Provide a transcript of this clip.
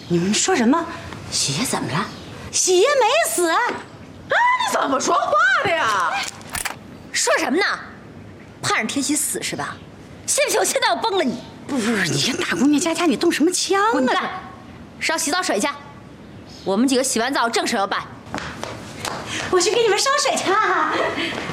你们说什么？喜爷怎么了？喜爷没死。啊， 你怎么说话的呀？ 说什么呢？盼着天喜死是吧？信不信我现在我崩了你？ 不是，你这大姑娘家，你动什么枪啊？ 滚蛋！烧洗澡水去。我们几个洗完澡正事要办。 我去给你们烧水去。